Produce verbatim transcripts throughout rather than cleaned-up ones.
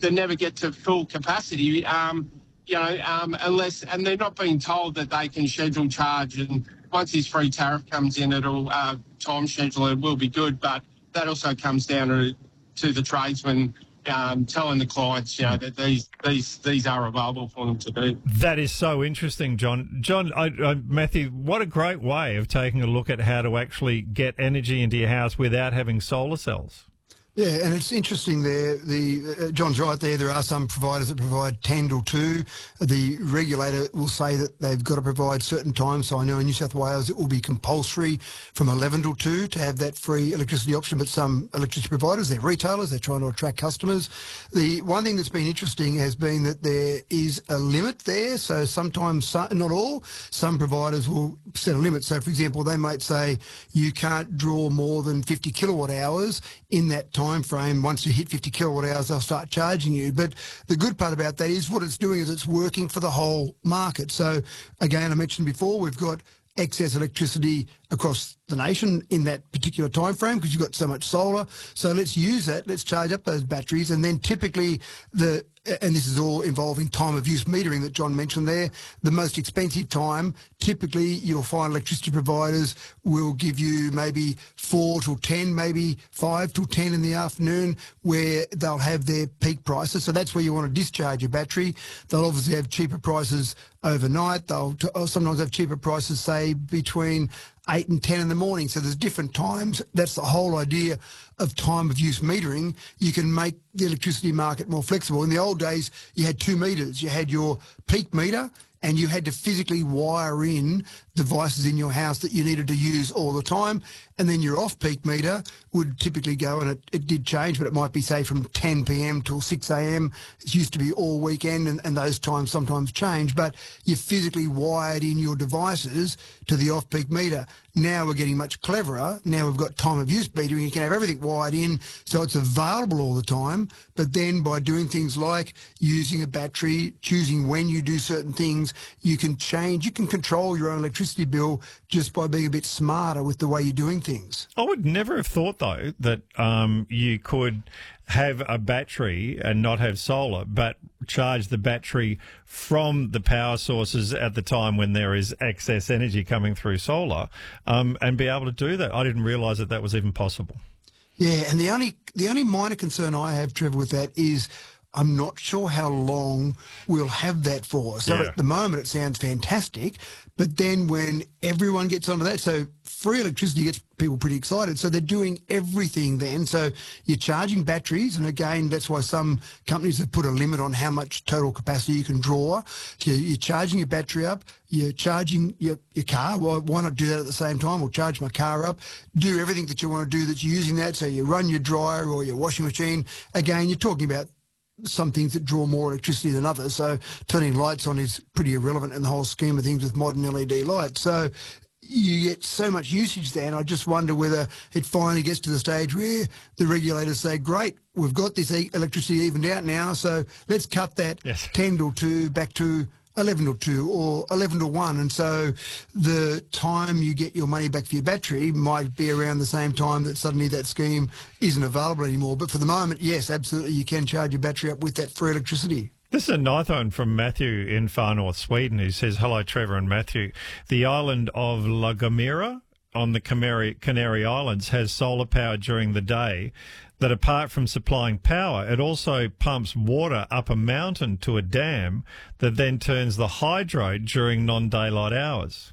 that never get to full capacity. Um, you know, um, unless and they're not being told that they can schedule charge. And once this free tariff comes in, it'll uh, time schedule. It will be good, but that also comes down to to the tradesmen. Um, telling the clients, you know, that these these these are available for them to do. That is so interesting, John. John, I, I, Matthew, what a great way of taking a look at how to actually get energy into your house without having solar cells. Yeah, and it's interesting there. The uh, John's right there. There are some providers that provide ten till two. The regulator will say that they've got to provide certain times. So I know in New South Wales it will be compulsory from eleven till two to have that free electricity option. But some electricity providers, they're retailers, they're trying to attract customers. The one thing that's been interesting has been that there is a limit there. So sometimes, not all, some providers will set a limit. So for example, they might say you can't draw more than fifty kilowatt hours in that time frame. Once you hit fifty kilowatt hours, they'll start charging you. But the good part about that is what it's doing is it's working for the whole market. So again, I mentioned before, we've got excess electricity across the nation in that particular time frame because you've got so much solar. So let's use that. Let's charge up those batteries. And then typically the, and this is all involving time of use metering that John mentioned there, the most expensive time, typically you'll find electricity providers will give you maybe four till ten, maybe five till ten in the afternoon where they'll have their peak prices. So that's where you want to discharge your battery. They'll obviously have cheaper prices overnight. They'll sometimes have cheaper prices, say, between eight and ten in the morning. So there's different times. That's the whole idea of time of use metering. You can make the electricity market more flexible. In the old days, you had two meters. You had your peak meter and you had to physically wire in devices in your house that you needed to use all the time. And then your off-peak meter would typically go, and it, it did change, but it might be, say, from ten p m till six a m It used to be all weekend, and, and those times sometimes change, but you physically wired in your devices to the off-peak meter. Now we're getting much cleverer. Now we've got time of use metering. You can have everything wired in so it's available all the time, but then by doing things like using a battery, choosing when you do certain things, you can change, you can control your own electricity bill just by being a bit smarter with the way you're doing things. I would never have thought, though, that um, you could have a battery and not have solar, but charge the battery from the power sources at the time when there is excess energy coming through solar, um, and be able to do that. I didn't realise that that was even possible. Yeah, and the only the only minor concern I have, Trevor, with that is I'm not sure how long we'll have that for. So Yeah. at the moment it sounds fantastic, but then when everyone gets onto that, so free electricity gets people pretty excited. So they're doing everything then. So you're charging batteries, and again, that's why some companies have put a limit on how much total capacity you can draw. So you're charging your battery up, you're charging your, your car. Well, why not do that at the same time? Or charge my car up, do everything that you want to do that's using that. So you run your dryer or your washing machine. Again, you're talking about some things that draw more electricity than others. So turning lights on is pretty irrelevant in the whole scheme of things with modern L E D lights. So you get so much usage there, and I just wonder whether it finally gets to the stage where the regulators say, great, we've got this e- electricity evened out now, so let's cut that Yes. ten till two back to eleven till two or eleven to one. And so the time you get your money back for your battery might be around the same time that suddenly that scheme isn't available anymore. But for the moment, yes, absolutely, you can charge your battery up with that free electricity. This is a nice one from Matthew in far north Sweden, who says, hello, Trevor and Matthew. The island of La Gomera on the Canary, Canary Islands has solar power during the day that, apart from supplying power, it also pumps water up a mountain to a dam that then turns the hydro during non-daylight hours.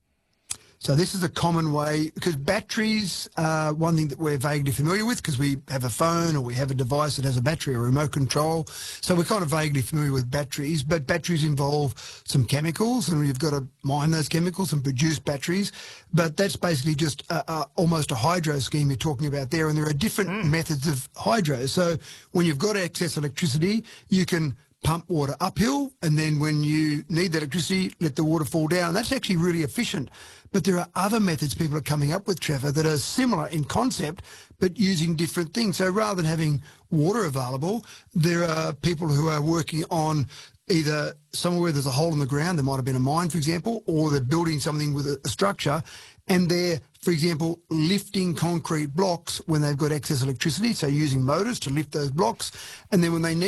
So this is a common way, because batteries are one thing that we're vaguely familiar with because we have a phone or we have a device that has a battery or remote control. So we're kind of vaguely familiar with batteries, but batteries involve some chemicals, and we've got to mine those chemicals and produce batteries. But that's basically just a, a, almost a hydro scheme you're talking about there, and there are different mm. methods of hydro. So when you've got excess electricity, you can pump water uphill, and then when you need the electricity, let the water fall down. That's actually really efficient. But there are other methods people are coming up with, Trevor, that are similar in concept, but using different things. So rather than having water available, there are people who are working on either somewhere where there's a hole in the ground, there might have been a mine, for example, or they're building something with a, a structure, and they're, for example, lifting concrete blocks when they've got excess electricity, so using motors to lift those blocks, and then when they need